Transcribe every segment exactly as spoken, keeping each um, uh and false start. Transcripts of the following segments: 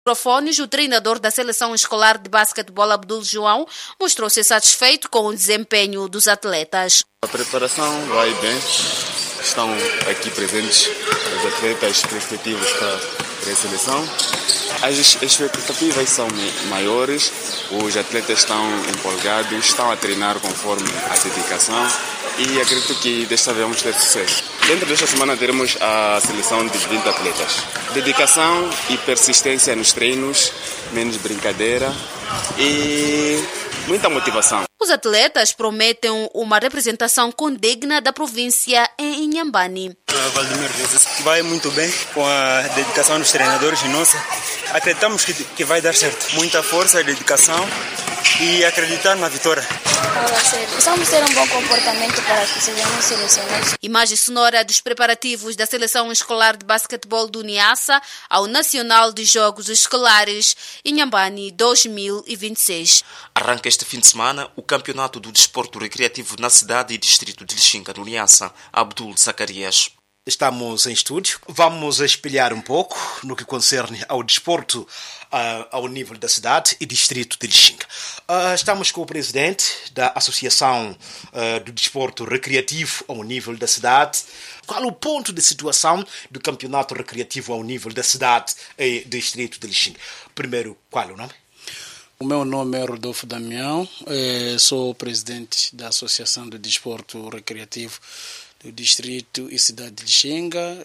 Microfones, o treinador da seleção escolar de basquetebol Abdul João mostrou-se satisfeito com o desempenho dos atletas. A preparação vai bem, estão aqui presentes os atletas respectivos para a seleção. As expectativas são maiores, os atletas estão empolgados, estão a treinar conforme a dedicação e acredito que desta vez vamos ter sucesso. Dentro desta semana teremos a seleção de vinte atletas. Dedicação e persistência nos treinos, menos brincadeira e muita motivação. Os atletas prometem uma representação condigna da província em Inhambane. Valdemir disse que vai muito bem com a dedicação dos treinadores nossa. Acreditamos que, que vai dar certo. Muita força, dedicação e acreditar na vitória. Precisamos ter um bom comportamento para que sejamos selecionados. Imagem sonora dos preparativos da seleção escolar de basquetebol do Niassa ao Nacional de Jogos Escolares Inhambane dois mil e vinte e seis. Arranca este fim de semana o Campeonato do Desporto Recreativo na cidade e distrito de Lixinga, no Niassa. Abdul Zacarias. Estamos em estúdio, vamos espelhar um pouco no que concerne ao desporto uh, ao nível da cidade e distrito de Lixinga. Uh, estamos com o presidente da Associação uh, do Desporto Recreativo ao nível da cidade. Qual o ponto de situação do campeonato recreativo ao nível da cidade e distrito de Lixinga? Primeiro, qual é o nome? O meu nome é Rodolfo Damião, sou o presidente da Associação do Desporto Recreativo do Distrito e Cidade de Lixinga.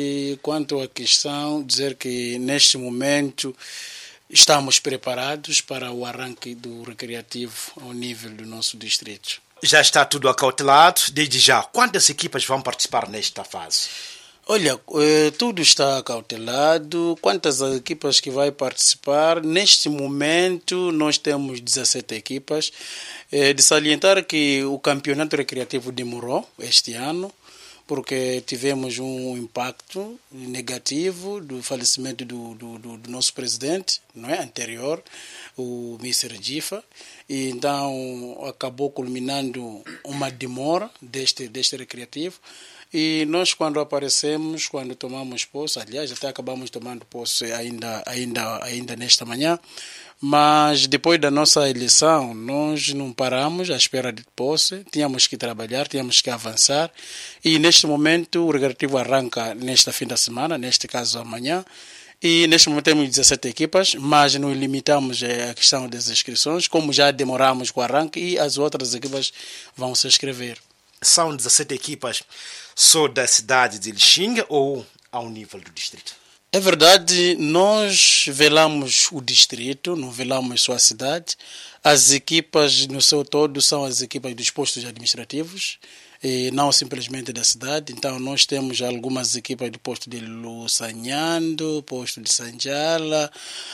E quanto à questão, dizer que neste momento estamos preparados para o arranque do recreativo ao nível do nosso distrito. Já está tudo acautelado, desde já. Quantas equipas vão participar nesta fase? Olha, tudo está acautelado. Quantas equipas que vai participar? Neste momento nós temos dezassete equipas. De salientar que o campeonato recreativo demorou este ano, porque tivemos um impacto negativo do falecimento do, do, do, do nosso presidente, não é, anterior, o mister Gifa, e então acabou culminando uma demora deste, deste recreativo. E nós, quando aparecemos, quando tomamos posse, aliás, até acabamos tomando posse ainda, ainda, ainda nesta manhã, mas depois da nossa eleição, nós não paramos à espera de posse, tínhamos que trabalhar, tínhamos que avançar, e neste momento o recreativo arranca nesta fim da semana, neste caso amanhã, e neste momento temos dezassete equipas, mas não limitamos a questão das inscrições, como já demoramos com o arranque, e as outras equipas vão se inscrever. São dezassete equipas só da cidade de Lixinga ou ao nível do distrito? É verdade, nós velamos o distrito, não velamos só a cidade. As equipas no seu todo são as equipas dos postos administrativos, e não simplesmente da cidade. Então nós temos algumas equipas do posto de Luçanhando, posto de Sanjala,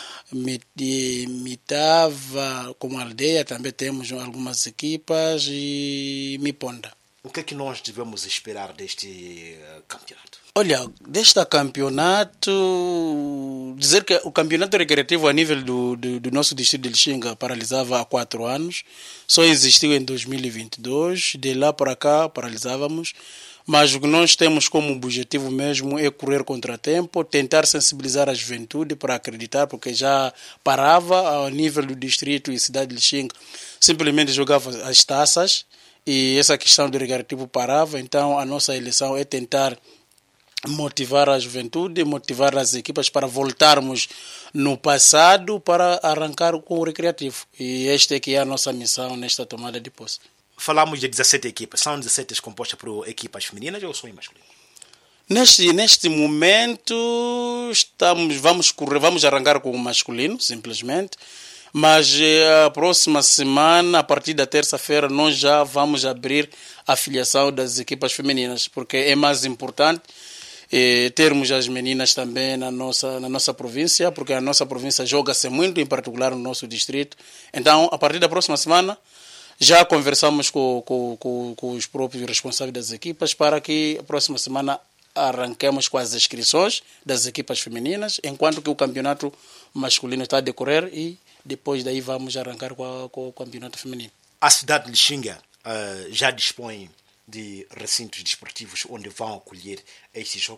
Mitava, como aldeia, também temos algumas equipas, e Miponda. O que é que nós devemos esperar deste campeonato? Olha, deste campeonato, dizer que o campeonato recreativo a nível do, do, do nosso distrito de Lixinga paralisava há quatro anos, só existiu em dois mil e vinte e dois, de lá para cá paralisávamos, mas o que nós temos como objetivo mesmo é correr contra tempo, tentar sensibilizar a juventude para acreditar, porque já parava ao nível do distrito e cidade de Lixinga, simplesmente jogava as taças, e essa questão do recreativo parava. Então a nossa eleição é tentar motivar a juventude, motivar as equipas para voltarmos no passado para arrancar com o recreativo. E esta é que é a nossa missão nesta tomada de posse. Falamos de dezassete equipas. São dezassete compostas por equipas femininas ou só em masculino? Neste, neste momento estamos, vamos, correr, vamos arrancar com o masculino, simplesmente. Mas a próxima semana, a partir da terça-feira, nós já vamos abrir a filiação das equipas femininas, porque é mais importante eh, termos as meninas também na nossa, na nossa província, porque a nossa província joga-se muito, em particular no nosso distrito. Então, a partir da próxima semana, já conversamos com, com, com, com os próprios responsáveis das equipas para que a próxima semana arranquemos com as inscrições das equipas femininas, enquanto que o campeonato masculino está a decorrer, e depois daí vamos arrancar com, a, com o campeonato feminino. A cidade de Lixinga uh, já dispõe de recintos desportivos onde vão acolher estes jogos?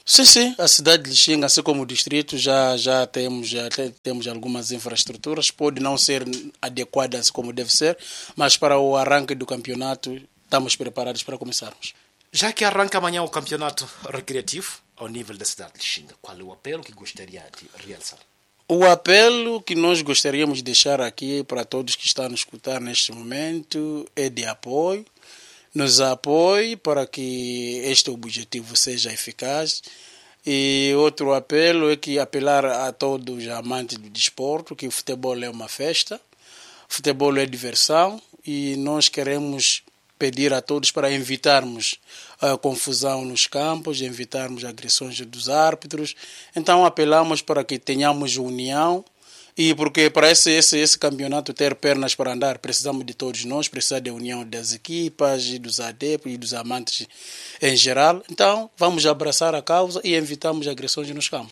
Sim, sim, a cidade de Lixinga, assim como o distrito, já, já, temos, já temos algumas infraestruturas, pode não ser adequadas como deve ser, mas para o arranque do campeonato estamos preparados para começarmos. Já que arranca amanhã o campeonato recreativo ao nível da cidade de Lixinga, qual é o apelo que gostaria de realçar? O apelo que nós gostaríamos de deixar aqui para todos que estão a nos escutar neste momento é de apoio, nos apoie para que este objetivo seja eficaz. E outro apelo é que apelar a todos os amantes do desporto que o futebol é uma festa, o futebol é diversão e nós queremos pedir a todos para evitarmos a confusão nos campos, evitarmos agressões dos árbitros. Então apelamos para que tenhamos união. E porque para esse, esse, esse campeonato ter pernas para andar, precisamos de todos nós, precisamos da união das equipas, e dos adeptos e dos amantes em geral. Então, vamos abraçar a causa e evitamos agressões nos campos.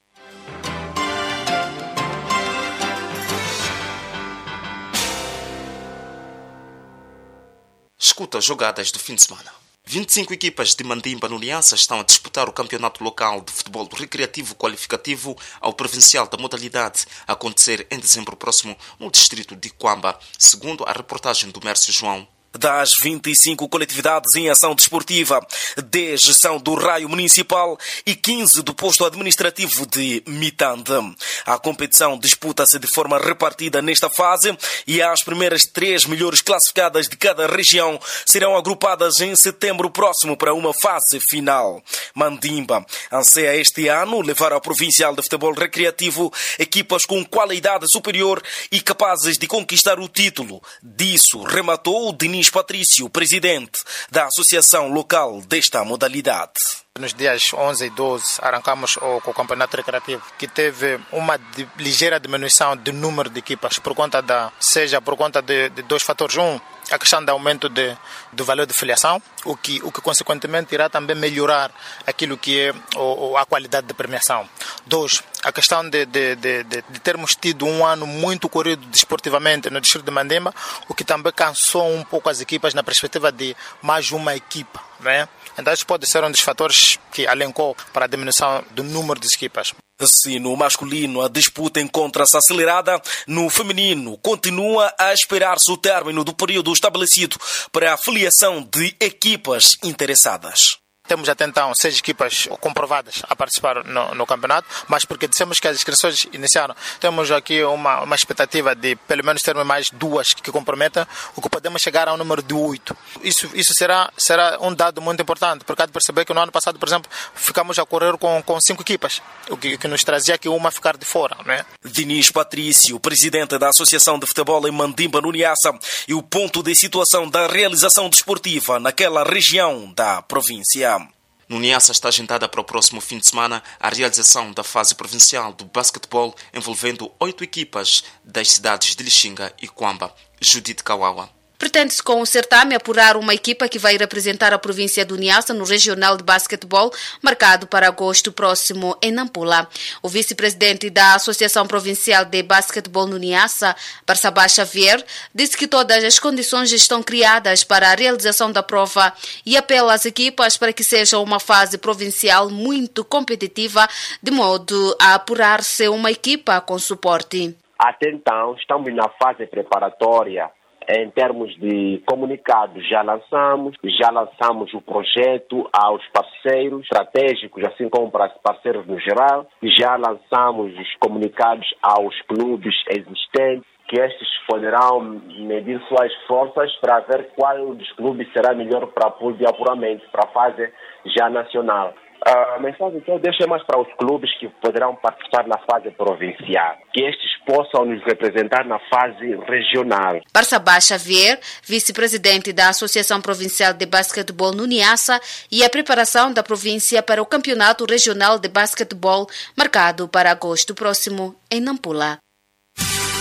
Escuta jogadas do fim de semana. vinte e cinco equipas de Mandimba no Niassa estão a disputar o campeonato local de futebol recreativo qualificativo ao provincial da modalidade, a acontecer em dezembro próximo no distrito de Quamba, segundo a reportagem do Mércio João. Das vinte e cinco coletividades em ação desportiva, dez são do raio municipal e quinze do posto administrativo de Mitande. A competição disputa-se de forma repartida nesta fase e as primeiras três melhores classificadas de cada região serão agrupadas em setembro próximo para uma fase final. Mandimba anseia este ano levar ao provincial de futebol recreativo equipas com qualidade superior e capazes de conquistar o título. Disso rematou o Diniz Patrício, presidente da associação local desta modalidade. Nos dias onze e doze arrancamos o, o campeonato recreativo, que teve uma de, ligeira diminuição do número de equipas, por conta da, seja por conta de, de dois fatores. Um, a questão do aumento de, do valor de filiação, o que, o que consequentemente irá também melhorar aquilo que é o, a qualidade de premiação. Dois, a questão de, de, de, de, de termos tido um ano muito corrido desportivamente no distrito de Mandimba, o que também cansou um pouco as equipas na perspectiva de mais uma equipa, né? Então, isso pode ser um dos fatores que alencou para a diminuição do número de equipas. Se no masculino a disputa encontra-se acelerada, no feminino continua a esperar-se o término do período estabelecido para a filiação de equipas interessadas. Temos até então seis equipas comprovadas a participar no, no campeonato, mas porque dissemos que as inscrições iniciaram, temos aqui uma, uma expectativa de pelo menos termos mais duas que comprometam, o que podemos chegar ao número de oito. Isso, isso será, será um dado muito importante, porque há de perceber que no ano passado, por exemplo, ficamos a correr com, com cinco equipas, o que, que nos trazia que uma ficar de fora, né? Diniz Patrício, presidente da Associação de Futebol em Mandimba, no Niassa, e o ponto de situação da realização desportiva naquela região da província. No Niassa está agendada para o próximo fim de semana a realização da fase provincial do basquetebol envolvendo oito equipas das cidades de Lixinga e Quamba. Judite Kawawa. Pretende-se com o certame apurar uma equipa que vai representar a província do Niassa no Regional de Basquetebol, marcado para agosto próximo em Nampula. O vice-presidente da Associação Provincial de Basquetebol no Niassa, Barsabá Xavier, disse que todas as condições estão criadas para a realização da prova e apela às equipas para que seja uma fase provincial muito competitiva, de modo a apurar-se uma equipa com suporte. Até então, estamos na fase preparatória. Em termos de comunicados, já lançamos, já lançamos o projeto aos parceiros estratégicos, assim como para os parceiros no geral, já lançamos os comunicados aos clubes existentes, que estes poderão medir suas forças para ver qual dos clubes será melhor para o de apuramento, para a fase já nacional. A mensagem que eu deixo é mais para os clubes que poderão participar na fase provincial, que estes possam nos representar na fase regional. Barsabá Xavier, vice-presidente da Associação Provincial de Basquetebol no Niassa, e a preparação da província para o Campeonato Regional de Basquetebol, marcado para agosto próximo em Nampula.